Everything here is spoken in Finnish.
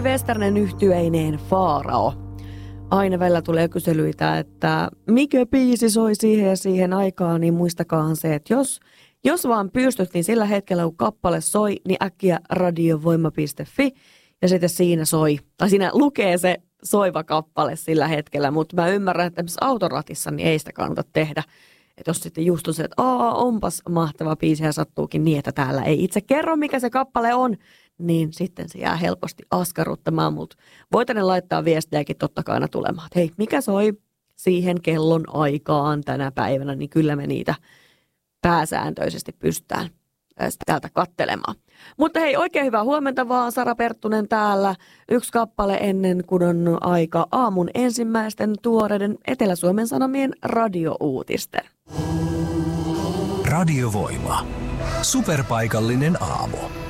Westernen yhtyeineen Faarao. Aina välillä tulee kyselyitä, että mikä biisi soi siihen ja siihen aikaan, niin muistakaahan se, että jos vaan pystyt, niin sillä hetkellä kun kappale soi, niin äkkiä radiovoima.fi ja sitten siinä soi, tai siinä lukee se soiva kappale sillä hetkellä, mutta mä ymmärrän, että autoratissa niin ei sitä kannata tehdä. Että jos sitten just on se, että onpas mahtava biisi ja sattuukin niin, että täällä ei itse kerro, mikä se kappale on, niin sitten se jää helposti askarruttamaan, mutta voi tänne laittaa viestejäkin totta kai aina tulemaan. Että hei, mikä soi siihen kellon aikaan tänä päivänä, niin kyllä me niitä pääsääntöisesti pystytään täältä kattelemaan. Mutta hei, oikein hyvää huomenta vaan, Sara Perttunen täällä. Yksi kappale ennen kuin on aika aamun ensimmäisten tuoreiden Etelä-Suomen Sanomien radiouutisten. Radiovoima. Superpaikallinen aamu.